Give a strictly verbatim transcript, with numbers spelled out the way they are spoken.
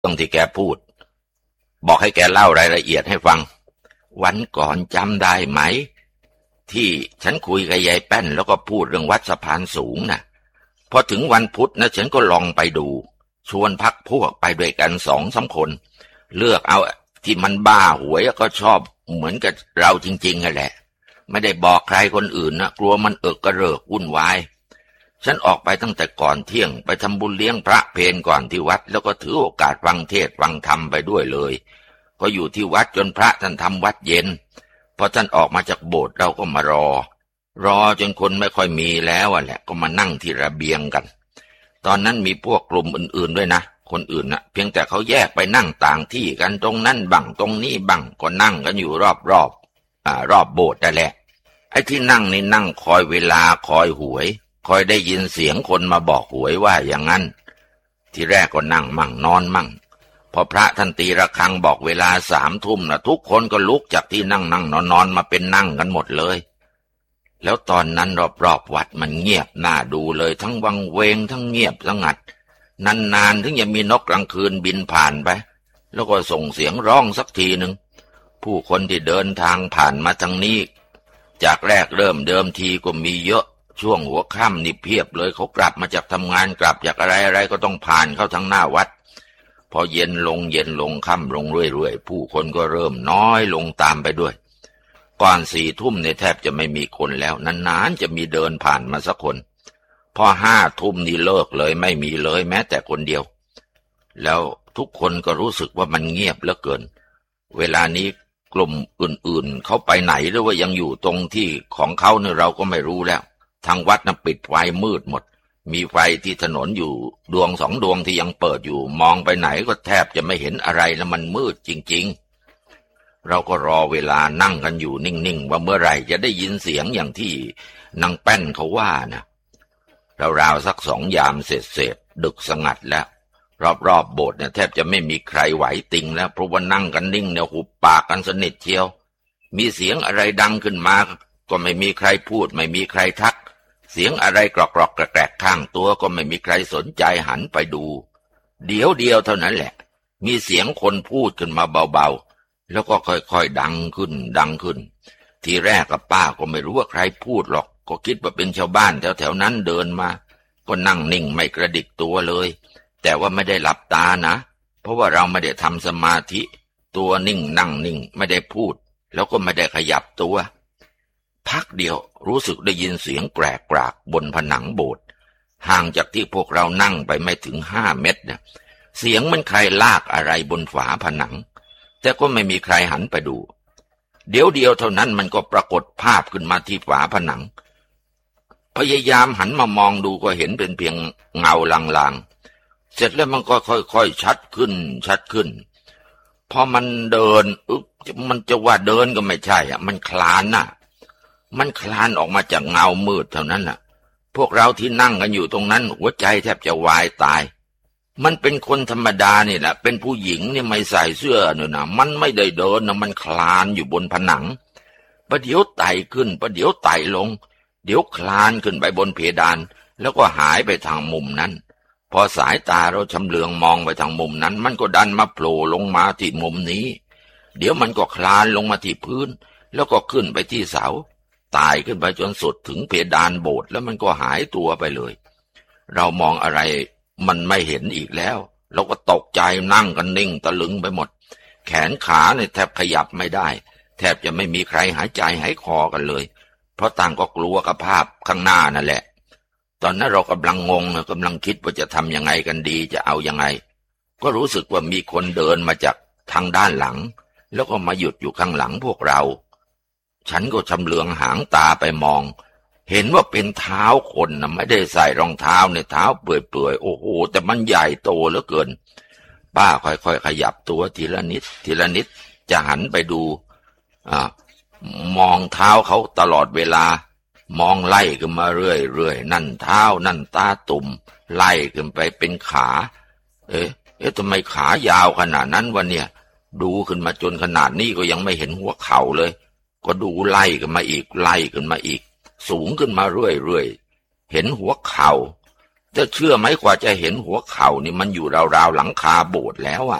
รื่องที่แกพูดบอกให้แกเล่ารายละเอียดให้ฟังวันก่อนจำได้ไหมที่ฉันคุยกับยายแป้นแล้วก็พูดเรื่องวัดสะพานสูงน่ะพอถึงวันพุธนะฉันก็ลองไปดูชวนพักพวกไปด้วยกันสองสามคนเลือกเอาที่มันบ้าหวยก็ชอบเหมือนกับเราจริงๆนั่นแหละไม่ได้บอกใครคนอื่นนะกลัวมันเอิกกระเริกวุ่นวายฉันออกไปตั้งแต่ก่อนเที่ยงไปทำบุญเลี้ยงพระเพลก่อนที่วัดแล้วก็ถือโอกาสฟังเทศน์ฟังธรรมไปด้วยเลยก็อยู่ที่วัดจนพระท่านทำวัดเย็นพอท่านออกมาจากโบสถ์เราก็มารอรอจนคนไม่ค่อยมีแล้วอ่ะแหละก็มานั่งที่ระเบียงกันตอนนั้นมีพวกกลุ่มอื่นๆด้วยนะคนอื่นนะเพียงแต่เขาแยกไปนั่งต่างที่กันตรงนั้นบังตรงนี้บังก็นั่งกันอยู่รอบๆอ่ารอบโบสถ์นั่นแหละไอ้ที่นั่งนี่นั่งคอยเวลาคอยหวยคอยได้ยินเสียงคนมาบอกหวยว่าอย่างนั้นที่แรกก็นั่งมั่งนอนมั่งพอพระท่านตีระฆังบอกเวลาสามทุ่มนะทุกคนก็ลุกจากที่นั่งนั่งนอนนอนมาเป็นนั่งกันหมดเลยแล้วตอนนั้นรอบๆวัดมันเงียบน่าดูเลยทั้งวังเวงทั้งเงียบสงัดนานๆถึงจะมีนกกลางคืนบินผ่านไปแล้วก็ส่งเสียงร้องสักทีหนึ่งผู้คนที่เดินทางผ่านมาทางนี้จากแรกเริ่มเดิมทีก็มีเยอะช่วงหัวค่ำนี่เพียบเลยเขากลับมาจากทำงานกลับจากอะไรอะไรก็ต้องผ่านเข้าทางหน้าวัดพอเย็นลงเย็นลงค่ำลงเรื่อยๆผู้คนก็เริ่มน้อยลงตามไปด้วยก่อนสี่ทุ่มเนี่ยแทบจะไม่มีคนแล้วนานๆจะมีเดินผ่านมาสักคนพอห้าทุ่มนี่เลิกเลยไม่มีเลยแม้แต่คนเดียวแล้วทุกคนก็รู้สึกว่ามันเงียบเหลือเกินเวลานี้กลุ่มอื่นๆเขาไปไหนหรือว่ายังอยู่ตรงที่ของเขาเนี่ยเราก็ไม่รู้แล้วทางวัดน่ะปิดไฟมืดหมดมีไฟที่ถนนอยู่ดวงสองดวงที่ยังเปิดอยู่มองไปไหนก็แทบจะไม่เห็นอะไรแล้วมันมืดจริงๆเราก็รอเวลานั่งกันอยู่นิ่งๆว่าเมื่อไหร่จะได้ยินเสียงอย่างที่นางแป้นเขาว่านะราวๆสักสองยามเศษๆดึกสงัดแล้วรอบๆโบสถ์เนี่ยแทบจะไม่มีใครไหวติงแล้วเพราะว่านั่งกันนิ่งเนี่ยหุบปากกันสนิทเชียวมีเสียงอะไรดังขึ้นมาก็ไม่มีใครพูดไม่มีใครทักเสียงอะไรกรอกๆแกรกๆข้างตัวก็ไม่มีใครสนใจหันไปดูเดี๋ยวเดียวเท่านั้นแหละมีเสียงคนพูดขึ้นมาเบาๆแล้วก็ค่อยๆดังขึ้นดังขึ้นทีแรกกับป้าก็ไม่รู้ว่าใครพูดหรอกก็คิดว่าเป็นชาวบ้านแถวๆนั้นเดินมาก็นั่งนิ่งไม่กระดิกตัวเลยแต่ว่าไม่ได้หลับตานะเพราะว่าเราไม่ได้ทำสมาธิตัวนิ่งนั่งนิ่งไม่ได้พูดแล้วก็ไม่ได้ขยับตัวพักเดียวรู้สึกได้ยินเสียงแกรกกรากบนผนังโบสถ์ห่างจากที่พวกเรานั่งไปไม่ถึงห้าเมตรเนี่ยเสียงมันใครลากอะไรบนฝาผนังแต่ก็ไม่มีใครหันไปดูเดี๋ยวเดียวเท่านั้นมันก็ปรากฏภาพขึ้นมาที่ฝาผนังพยายามหันมามองดูก็เห็นเป็นเพียงเงาลางๆเสร็จแล้วมันก็ค่อยๆชัดขึ้นชัดขึ้นพอมันเดินอึ๊บมันจะว่าเดินก็ไม่ใช่อ่ะมันคลานน่ะมันคลานออกมาจากเงามืดเท่านั้นน่ะพวกเราที่นั่งกันอยู่ตรงนั้นหัวใจแทบจะวายตายมันเป็นคนธรรมดานี่แหละเป็นผู้หญิงนี่ไม่ใส่เสื้อเนี่ยนะมันไม่ได้เดินนะมันคลานอยู่บนผนังประเดี๋ยวไต่ขึ้นประเดี๋ยวไต่ลงเดี๋ยวคลานขึ้นไปบนเพดานแล้วก็หายไปทางมุมนั้นพอสายตาเราชำเลืองมองไปทางมุมนั้นมันก็ดันมาโผล่ลงมาที่มุมนี้เดี๋ยวมันก็คลานลงมาที่พื้นแล้วก็ขึ้นไปที่เสาไต่ขึ้นไปจนสุดถึงเพดานโบสถ์แล้วมันก็หายตัวไปเลยเรามองอะไรมันไม่เห็นอีกแล้วเราก็ตกใจนั่งกันนิ่งตะลึงไปหมดแขนขาเนี่ยแทบขยับไม่ได้แทบจะไม่มีใครหายใจหายคอกันเลยเพราะต่างก็กลัวกับภาพข้างหน้านั่นแหละตอนนั้นเรากำลังงงกำลังคิดว่าจะทำยังไงกันดีจะเอายังไงก็รู้สึกว่ามีคนเดินมาจากทางด้านหลังแล้วก็มาหยุดอยู่ข้างหลังพวกเราฉันก็ชำเลืองหางตาไปมองเห็นว่าเป็นเท้าคนนะไม่ได้ใส่รองเท้าในเท้าเปื่อยๆโอ้โหแต่มันใหญ่โตเหลือเกินป้าค่อยๆขยับตัวทีละนิดทีละนิดจะหันไปดูอ่ามองเท้าเขาตลอดเวลามองไล่ขึ้นมาเรื่อยๆนั่นเท้านั่นตาตุ่มไล่ขึ้นไปเป็นขาเอ๊ะเอ๊ะทำไมขายาวขนาดนั้นวะเนี่ยดูขึ้นมาจนขนาดนี้ก็ยังไม่เห็นหัวเข่าเลยก็ดูไล่ขึ้นมาอีกไล่ขึ้นมาอีกสูงขึ้นมาเรื่อยๆเห็นหัวเข่าจะเชื่อไหมกว่าจะเห็นหัวเข่านี่มันอยู่ราวๆหลังคาโบสถ์แล้วอ่ะ